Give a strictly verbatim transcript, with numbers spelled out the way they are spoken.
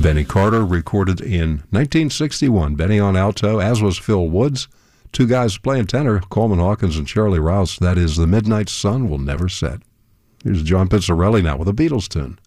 Benny Carter recorded in nineteen sixty-one. Benny on alto, as was Phil Woods. Two guys playing tenor, Coleman Hawkins and Charlie Rouse. That is The Midnight Sun Will Never Set. Here's John Pizzarelli now with a Beatles tune.